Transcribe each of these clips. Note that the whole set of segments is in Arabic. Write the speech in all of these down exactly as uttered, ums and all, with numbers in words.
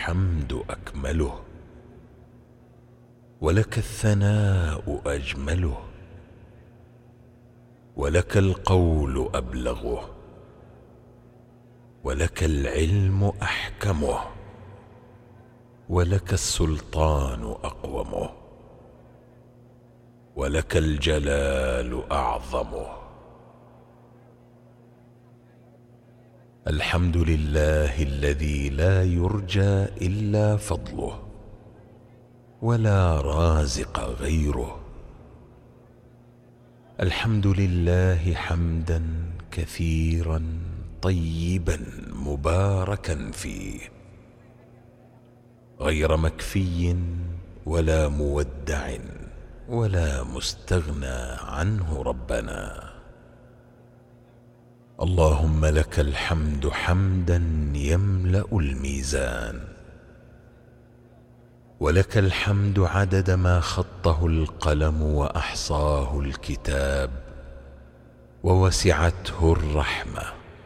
الحمد أكمله، ولك الثناء أجمله، ولك القول أبلغه، ولك العلم أحكمه، ولك السلطان أقومه، ولك الجلال أعظمه. الحمد لله الذي لا يرجى إلا فضله، ولا رازق غيره. الحمد لله حمدا كثيرا طيبا مباركا فيه، غير مكفي ولا مودع ولا مستغنى عنه ربنا. اللهم لك الحمد حمدا يملأ الميزان، ولك الحمد عدد ما خطه القلم وأحصاه الكتاب ووسعته الرحمة.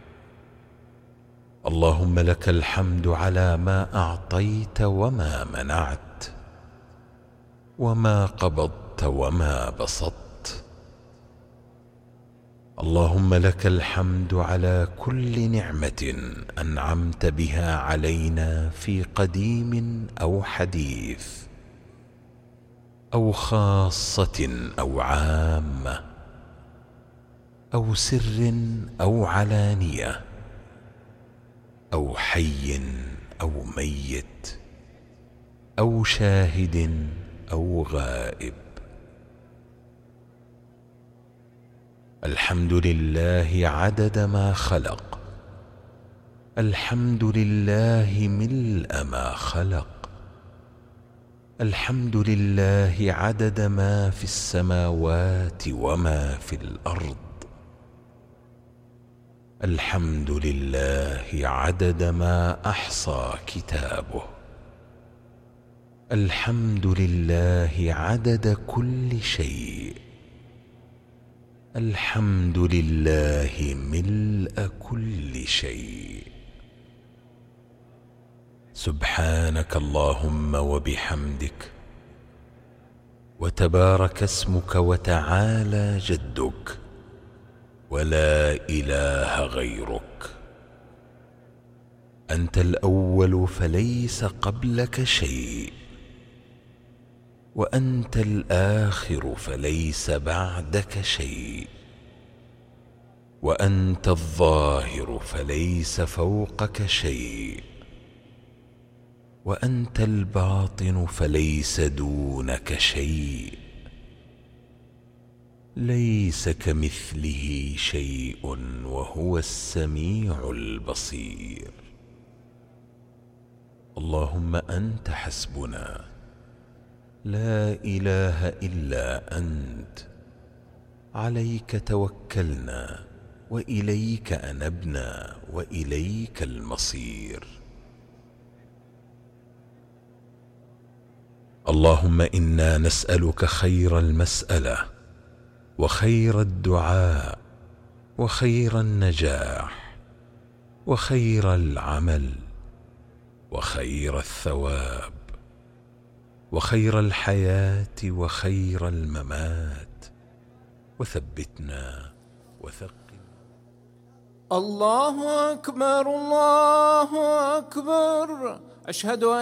اللهم لك الحمد على ما أعطيت وما منعت، وما قبضت وما بسطت. اللهم لك الحمد على كل نعمة أنعمت بها علينا في قديم أو حديث، أو خاصة أو عامة، أو سر أو علانية، أو حي أو ميت، أو شاهد أو غائب. الحمد لله عدد ما خلق، الحمد لله ملء ما خلق، الحمد لله عدد ما في السماوات وما في الأرض، الحمد لله عدد ما أحصى كتابه، الحمد لله عدد كل شيء، الحمد لله ملء كل شيء. سبحانك اللهم وبحمدك، وتبارك اسمك وتعالى جدك، ولا إله غيرك. أنت الأول فليس قبلك شيء، وأنت الآخر فليس بعدك شيء، وأنت الظاهر فليس فوقك شيء، وأنت الباطن فليس دونك شيء. ليس كمثله شيء وهو السميع البصير. اللهم أنت حسبنا، لا إله إلا أنت، عليك توكلنا، وإليك أنبنا، وإليك المصير. اللهم إنا نسألك خير المسألة، وخير الدعاء، وخير النجاح، وخير العمل، وخير الثواب، وخير الحياة، وخير الممات. وثبتنا وثقنا. الله أكبر، الله أكبر. أشهد أن